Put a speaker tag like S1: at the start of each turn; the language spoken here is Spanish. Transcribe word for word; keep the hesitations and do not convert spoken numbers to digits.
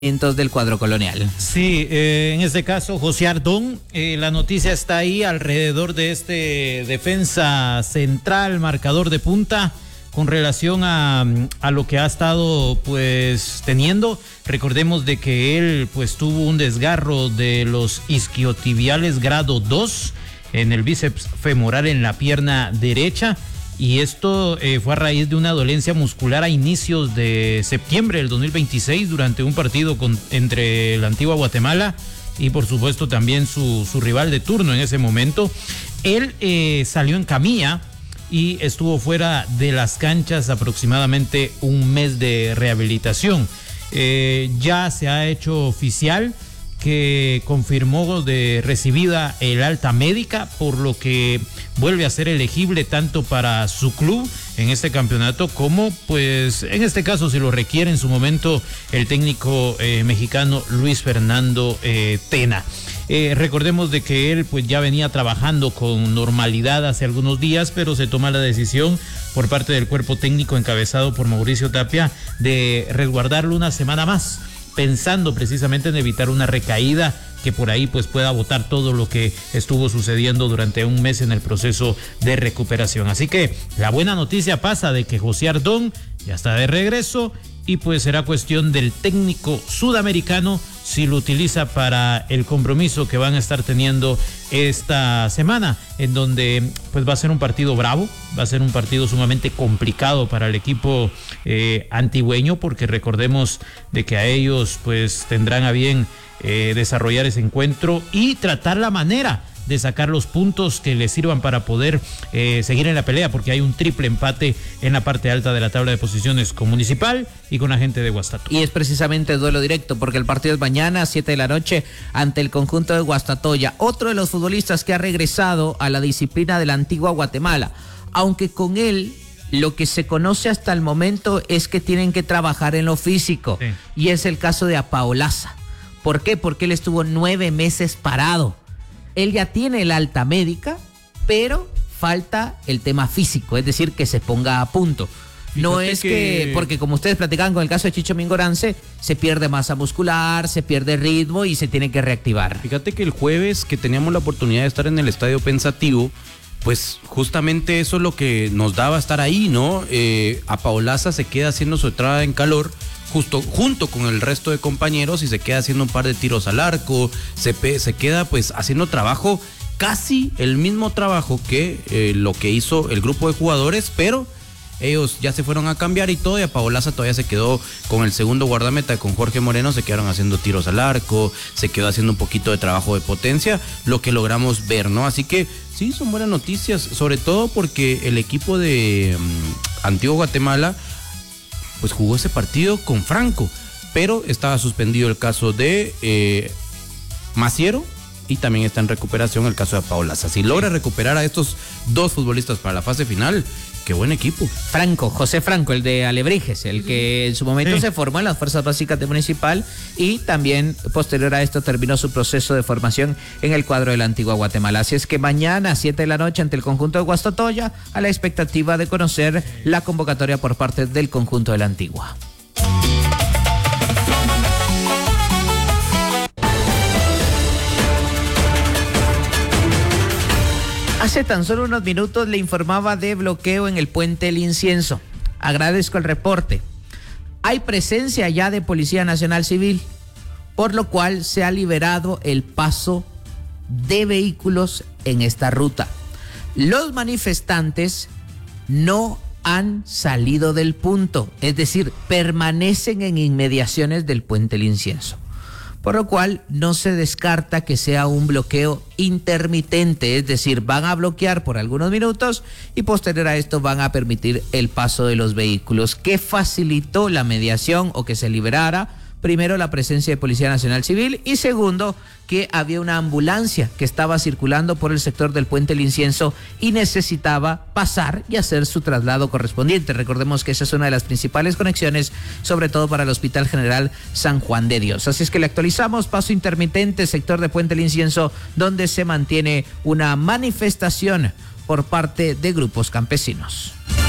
S1: del cuadro colonial.
S2: Sí, eh, en este caso, José Ardón, eh, la noticia está ahí alrededor de este defensa central, marcador de punta, con relación a, a lo que ha estado pues teniendo. Recordemos de que él pues tuvo un desgarro de los isquiotibiales grado dos en el bíceps femoral en la pierna derecha. Y esto eh, fue a raíz de una dolencia muscular a inicios de septiembre del dos mil veintiséis durante un partido con, entre la Antigua Guatemala y por supuesto también su, su rival de turno en ese momento. Él eh, salió en camilla y estuvo fuera de las canchas aproximadamente un mes de rehabilitación. Eh, ya se ha hecho oficial que confirmó de recibida el alta médica, por lo que vuelve a ser elegible tanto para su club en este campeonato como, pues, en este caso, si lo requiere en su momento, el técnico eh, mexicano Luis Fernando eh, Tena. Eh, recordemos de que él, pues, ya venía trabajando con normalidad hace algunos días, pero se toma la decisión por parte del cuerpo técnico encabezado por Mauricio Tapia de resguardarlo una semana más, pensando precisamente en evitar una recaída que por ahí pues pueda botar todo lo que estuvo sucediendo durante un mes en el proceso de recuperación. Así que la buena noticia pasa de que José Ardón ya está de regreso y pues será cuestión del técnico sudamericano si lo utiliza para el compromiso que van a estar teniendo esta semana, en donde pues va a ser un partido bravo, va a ser un partido sumamente complicado para el equipo eh, antigüeño, porque recordemos de que a ellos pues tendrán a bien eh, desarrollar ese encuentro y tratar la manera de sacar los puntos que les sirvan para poder eh, seguir en la pelea, porque hay un triple empate en la parte alta de la tabla de posiciones con Municipal y con la gente de Guastatoya.
S1: Y es precisamente duelo directo, porque el partido es mañana a siete de la noche ante el conjunto de Guastatoya, otro de los futbolistas que ha regresado a la disciplina de la Antigua Guatemala, aunque con él lo que se conoce hasta el momento es que tienen que trabajar en lo físico, sí. Y es el caso de Apaolaza. ¿Por qué? Porque él estuvo nueve meses parado. Él ya tiene el alta médica, pero falta el tema físico, es decir, que se ponga a punto. No Fíjate es que... que, porque como ustedes platicaban con el caso de Chicho Mingorance, se pierde masa muscular, se pierde ritmo y se tiene que reactivar.
S3: Fíjate que el jueves que teníamos la oportunidad de estar en el Estadio Pensativo, pues justamente eso es lo que nos daba estar ahí, ¿no? Eh, Apaolaza se queda haciendo su entrada en calor, justo junto con el resto de compañeros, y se queda haciendo un par de tiros al arco, se, se queda pues haciendo trabajo, casi el mismo trabajo que eh, lo que hizo el grupo de jugadores, pero ellos ya se fueron a cambiar y todo, y Apaolaza todavía se quedó con el segundo guardameta, con Jorge Moreno, se quedaron haciendo tiros al arco, se quedó haciendo un poquito de trabajo de potencia, lo que logramos ver, ¿no? Así que sí, son buenas noticias, sobre todo porque el equipo de um, Antigua Guatemala pues jugó ese partido con Franco, pero estaba suspendido el caso de eh, Maciero y también está en recuperación el caso de Apaolaza. Si logra recuperar a estos dos futbolistas para la fase final, qué buen equipo.
S1: Franco, José Franco, el de Alebrijes, el que en su momento sí. se formó en las fuerzas básicas de Municipal y también posterior a esto terminó su proceso de formación en el cuadro de la Antigua Guatemala. Así es que mañana a siete de la noche ante el conjunto de Guastatoya, a la expectativa de conocer la convocatoria por parte del conjunto de la Antigua. Hace tan solo unos minutos le informaba de bloqueo en el puente El Incienso. Agradezco el reporte. Hay presencia ya de Policía Nacional Civil, por lo cual se ha liberado el paso de vehículos en esta ruta. Los manifestantes no han salido del punto, es decir, permanecen en inmediaciones del puente El Incienso, por lo cual no se descarta que sea un bloqueo intermitente, es decir, van a bloquear por algunos minutos y posterior a esto van a permitir el paso de los vehículos. ¿Qué facilitó la mediación o que se liberara? Primero, la presencia de Policía Nacional Civil y segundo, que había una ambulancia que estaba circulando por el sector del puente El Incienso y necesitaba pasar y hacer su traslado correspondiente. Recordemos que esa es una de las principales conexiones, sobre todo para el Hospital General San Juan de Dios. Así es que le actualizamos, paso intermitente, sector de puente El Incienso, donde se mantiene una manifestación por parte de grupos campesinos.